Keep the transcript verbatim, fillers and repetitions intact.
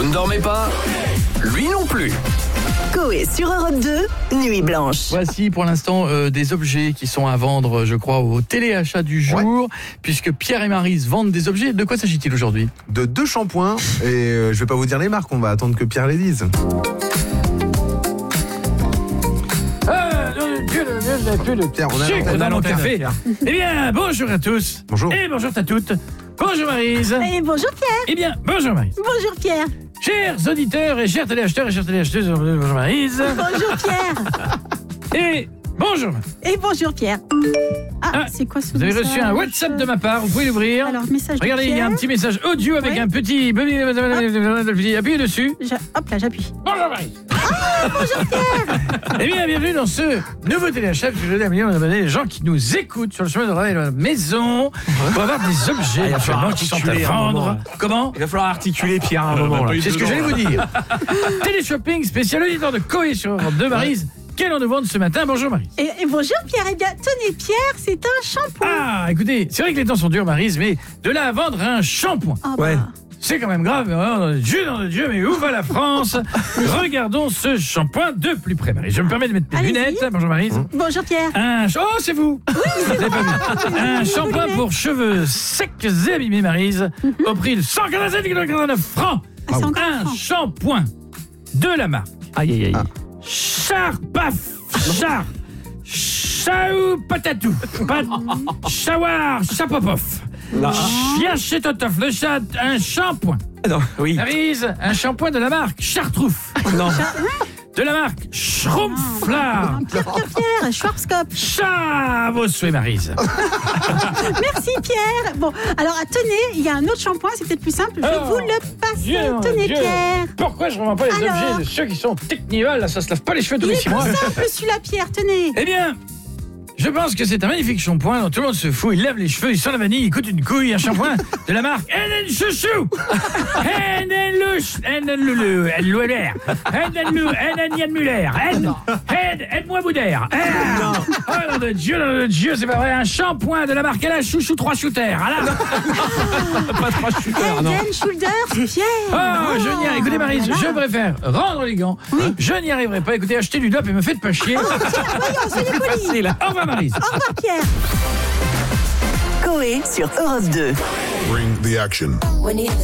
Vous ne dormez pas? Lui non plus. Coé sur Europe deux, Nuit Blanche. Voici pour l'instant euh, des objets qui sont à vendre, je crois, au téléachat du jour, ouais. Puisque Pierre et Maryse vendent des objets. De quoi s'agit-il aujourd'hui? De deux shampoings, et euh, je vais pas vous dire les marques, on va attendre que Pierre les dise. Pierre, on a sucre dans mon café. Eh bien, bonjour à tous. Bonjour. Et bonjour à toutes. Bonjour Maryse. Et bonjour Pierre. Eh bien, bonjour Maryse. Bonjour Pierre. Chers auditeurs et chers téléacheteurs et chères téléacheteuses, bonjour Maryse. Bonjour Pierre. Et bonjour. Et bonjour Pierre. Ah, ah c'est quoi ce Vous avez message? reçu un WhatsApp de ma part, vous pouvez l'ouvrir. Alors, message de Regardez, il y a un petit message audio avec ouais. un petit... Appuyez dessus. Je... Hop là, j'appuie. Bonjour Maryse. Ah, bonjour Pierre. Eh bien, bienvenue dans ce nouveau téléachat. Je veux dire, les gens qui nous écoutent sur le chemin de la maison pour avoir des objets ah, actuellement qui sont à vendre. Comment? Il va falloir articuler Pierre à un moment. C'est ce que j'allais vous dire. Téléshopping spécial auditeur de Coé sur Europe deux, Maryse. Quel en nous vendre ce matin? Bonjour Maryse. Et, et bonjour Pierre. Eh bien, tenez Pierre, c'est un shampoing. Ah, écoutez, c'est vrai que les temps sont durs, Maryse, mais de là à vendre un shampoing. Ah, bah. Ouais. C'est quand même grave, oh, Dieu dans le Dieu, mais où va la France? Regardons ce shampoing de plus près, Maryse. Je me permets de mettre mes Allez-y. lunettes. Bonjour Maryse. Bonjour Pierre. Un... Oh, c'est vous. Oui, c'est vous pas vu. Un shampoing pour cheveux secs et abîmés, Maryse, mm-hmm. au prix de cent quatre-vingt-neuf francs. Ah, un shampoing de la marque. Aïe, aïe, aïe. Ah. Charpaf. Char. Chaou patatou. Pat. Chawar. Chapopof. Chien chez Totof, le chat, un shampoing. Non, oui. Maryse, un shampoing de la marque Chartrouf. Non. De la marque Schrumpfler. Pierre, Pierre, Pierre, Schwarzkopf. Chat, vos souhaits, Maryse. Merci Pierre. Bon, alors tenez, il y a un autre shampoing, c'est peut-être plus simple. Je oh, vous le passe. Dieu, tenez Dieu. Pierre. Pourquoi je ne revends pas les alors, objets de ceux qui sont technivales? Là, ça se lave pas les cheveux tous les six mois. Il est plus simple celui-là, Pierre, tenez. Eh bien, je pense que c'est un magnifique shampoing dont tout le monde se fout. Il lave les cheveux, il sent la vanille, il coûte une couille. Un shampoing de la marque Enen Chouchou. Enen Louch. Enen Loulou. Enen Louler. Enen Lou. Enen Yann Muller. Enen. Aide-moi Boudère. Oh non de Dieu, non de Dieu, c'est pas vrai. Un shampoing de la marque Enen Chouchou trois shooters. Ah là. Pas trois shooters, non. Enen Shoulders, Pierre. Oh, je n'y arrive. Écoutez, Maryse, je préfère rendre les gants. Oui. Je n'y arriverai pas. Écoutez, achetez du dop et me faites pas chier. Oh, tiens, voyons, soyez poli. Au revoir, Maryse. Au revoir, Pierre. Coé sur Europe deux. Bring the action.